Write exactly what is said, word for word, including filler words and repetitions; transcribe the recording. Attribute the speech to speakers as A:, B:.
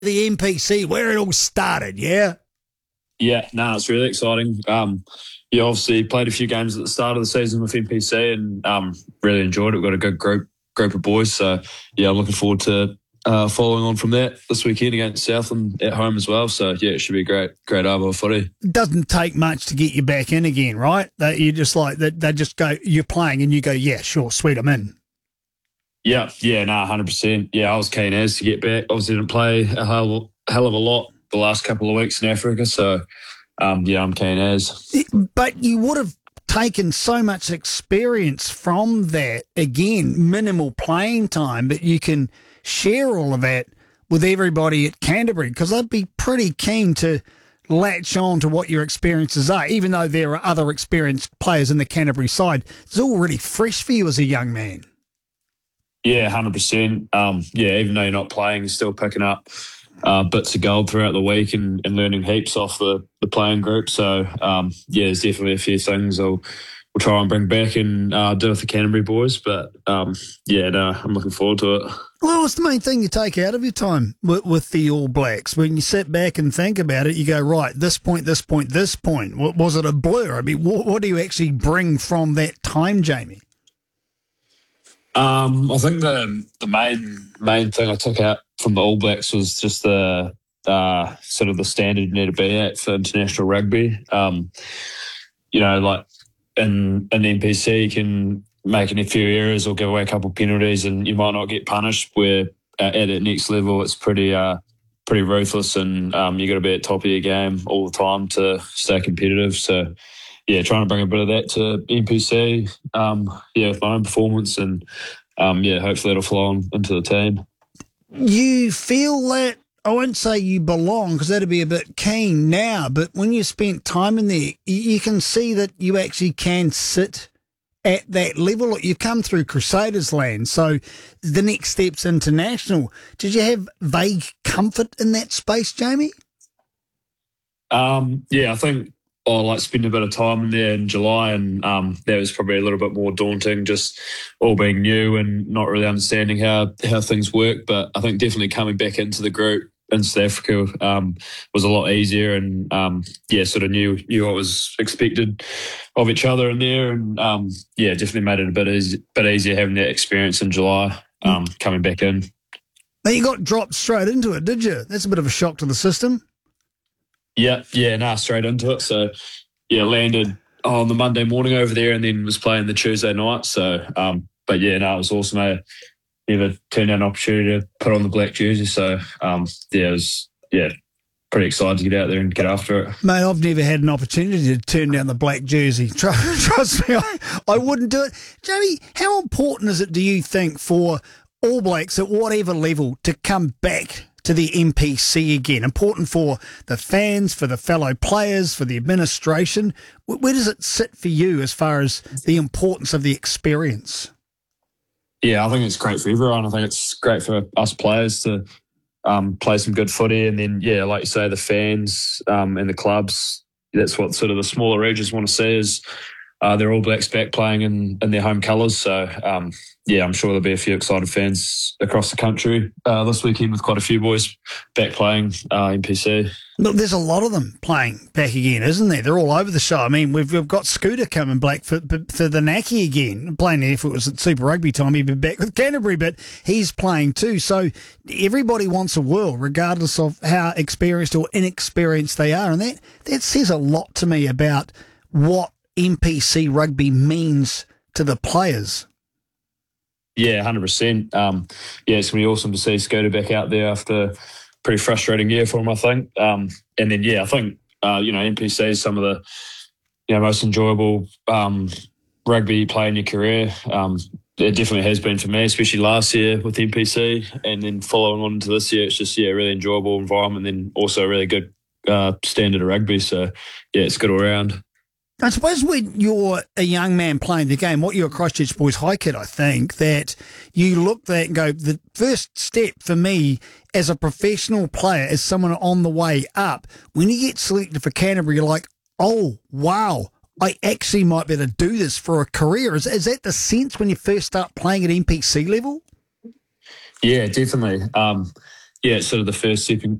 A: The N P C, where it all started, yeah?
B: Yeah, no, it's really exciting. Um, you obviously played a few games at the start of the season with N P C and um, really enjoyed it. We've got a good group group of boys. So, yeah, I'm looking forward to uh, following on from that this weekend against Southland at home as well. So, yeah, it should be a great, great Arvo footy.
A: It doesn't take much to get you back in again, right? That you just like, that they just go, you're playing and you go, yeah, sure, sweet, I'm in.
B: Yeah, yeah, no, one hundred percent. Yeah, I was keen as to get back. Obviously didn't play a hell, hell of a lot the last couple of weeks in Africa. So, um, yeah, I'm keen as.
A: But you would have taken so much experience from that. Again, minimal playing time, but you can share all of that with everybody at Canterbury, because I'd be pretty keen to latch on to what your experiences are, even though there are other experienced players in the Canterbury side. It's all really fresh for you as a young man.
B: Yeah, one hundred percent. Um, yeah, even though you're not playing, you're still picking up uh, bits of gold throughout the week and, and learning heaps off the, the playing group. So, um, yeah, there's definitely a few things I'll we'll try and bring back and uh, do with the Canterbury boys. But, um, yeah, no, I'm looking forward to it.
A: Well, what's the main thing you take out of your time with, with the All Blacks? When you sit back and think about it, you go, right, this point, this point, this point. Was it a blur? I mean, what, what do you actually bring from that time, Jamie?
B: Um, I think the the main main thing I took out from the All Blacks was just the uh, sort of the standard you need to be at for international rugby. Um, you know, like in in the N P C, you can make a few errors or give away a couple of penalties, and you might not get punished. Where uh, at that next level, it's pretty uh, pretty ruthless, and um, you got to be at top of your game all the time to stay competitive. So, yeah, trying to bring a bit of that to N P C, um, yeah, with my own performance, and um, yeah, hopefully it'll flow on into the team.
A: You feel that, I won't say you belong because that'd be a bit keen now, but when you spent time in there, you can see that you actually can sit at that level. You've come through Crusaders land, so the next step's international. Did you have vague comfort in that space, Jamie?
B: Um, yeah, I think I like spend a bit of time in there in July, and um, that was probably a little bit more daunting, just all being new and not really understanding how, how things work. But I think definitely coming back into the group in South Africa um, was a lot easier, and um, yeah, sort of knew knew what was expected of each other in there, and um, yeah, definitely made it a bit easy, bit easier having that experience in July, um, coming back in.
A: Now you got dropped straight into it, did you? That's a bit of a shock to the system.
B: Yeah, yeah, nah, straight into it. So, yeah, landed on the Monday morning over there and then was playing the Tuesday night. So, um, but yeah, no, it was awesome. I never turned down an opportunity to put on the black jersey. So, um, yeah, it was, yeah, pretty excited to get out there and get after it.
A: Mate, I've never had an opportunity to turn down the black jersey. Trust me, I, I wouldn't do it. Jamie, how important is it, do you think, for All Blacks at whatever level to come back to the N P C again? Important for the fans, for the fellow players, for the administration. Where does it sit for you as far as the importance of the experience?
B: Yeah, I think it's great for everyone. I think it's great for us players to um, play some good footy, and then, yeah, like you say, the fans um, and the clubs. That's what sort of the smaller regions want to see is uh, they're All Blacks back playing in, in their home colours. So, um, yeah, I'm sure there'll be a few excited fans across the country uh, this weekend with quite a few boys back playing uh, N P C.
A: Look, there's a lot of them playing back again, isn't there? They're all over the show. I mean, we've, we've got Scooter coming back for, for the Naki again, playing there. If it was at Super Rugby time, he'd be back with Canterbury, but he's playing too. So everybody wants a whirl, regardless of how experienced or inexperienced they are. And that, that says a lot to me about what N P C rugby means to the players.
B: Yeah, one hundred percent. Um, yeah, it's going to be awesome to see Scooter back out there after a pretty frustrating year for him, I think. Um, and then, yeah, I think, uh, you know, N P C is some of the, you know, most enjoyable um, rugby you play in your career. Um, it definitely has been for me, especially last year with N P C. And then following on into this year, it's just, yeah, a really enjoyable environment, and then also a really good uh, standard of rugby. So, yeah, it's good all around.
A: I suppose when you're a young man playing the game, what you're a Christchurch Boys high kid, I think, that you look at and go, the first step for me as a professional player, as someone on the way up, when you get selected for Canterbury, you're like, oh, wow, I actually might be able to do this for a career. Is, is that the sense when you first start playing at N P C level?
B: Yeah, definitely. Um, yeah, it's sort of the first stepping